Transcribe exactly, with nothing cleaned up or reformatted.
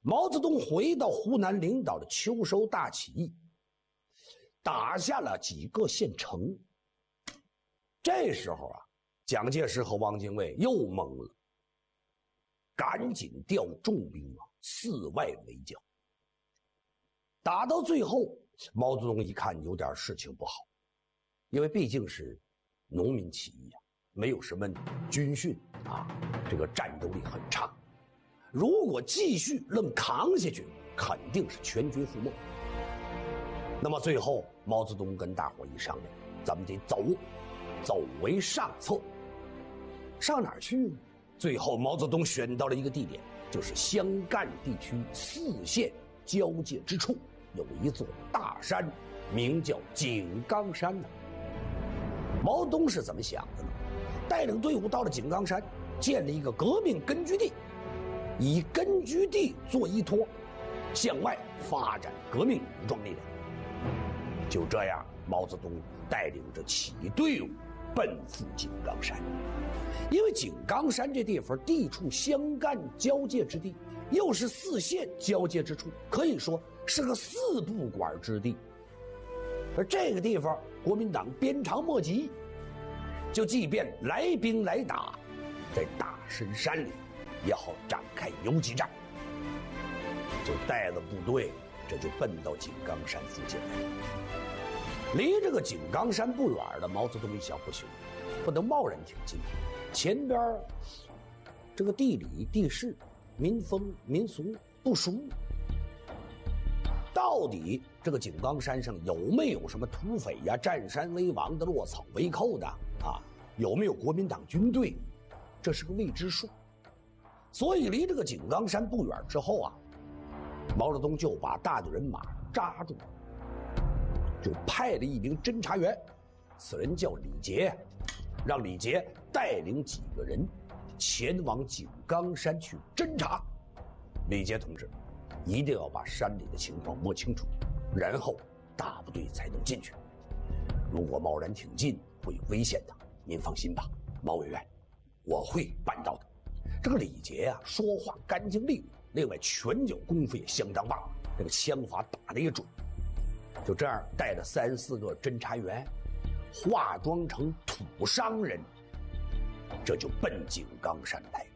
毛泽东回到湖南领导的秋收大起义，打下了几个县城。这时候啊，蒋介石和汪精卫又懵了，赶紧调重兵啊，四外围剿。打到最后，毛泽东一看有点事情不好，因为毕竟是农民起义啊，没有什么军训啊，这个战斗力很差。如果继续愣扛下去，肯定是全军覆没。那么最后，毛泽东跟大伙一商量，咱们得走，走为上策。上哪儿去呢？最后，毛泽东选到了一个地点，就是湘赣地区四县交界之处，有一座大山，名叫井冈山呢。毛泽东是怎么想的呢？带领队伍到了井冈山，建了一个革命根据地，以根据地做依托，向外发展革命武装力量。就这样，毛泽东带领着起义队伍奔赴井冈山。因为井冈山这地方地处湘赣交界之地，又是四县交界之处，可以说是个四不管之地。而这个地方国民党鞭长莫及，就即便来兵来打，在大深山里也好展开游击战，就带了部队，这就奔到井冈山附近来。离这个井冈山不远的，毛泽东一想，不行，不能贸然挺进，前边这个地理地势民风民俗不熟，到底这个井冈山上有没有什么土匪呀、占山为王的、落草为寇的啊？有没有国民党军队？这是个未知数。所以离这个井冈山不远之后啊，毛泽东就把大队人马扎住，就派了一名侦察员，此人叫李杰，让李杰带领几个人前往井冈山去侦察。李杰同志一定要把山里的情况摸清楚，然后大部队才能进去。如果贸然挺进，会危险的。您放心吧，毛委员，我会办到的。这个李杰啊，说话干净利落，另外拳脚功夫也相当棒，这个枪法打得也准。就这样带着三四个侦察员，化妆成土商人，这就奔井冈山来。